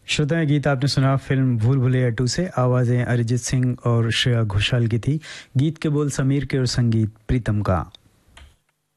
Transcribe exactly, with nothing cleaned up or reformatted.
श्रोता गीत आपने सुना फिल्म भूल भुलैया टू से। आवाज़ें अरिजीत सिंह और श्रेया घोषाल की थी। गीत के बोल समीर के और संगीत प्रीतम का।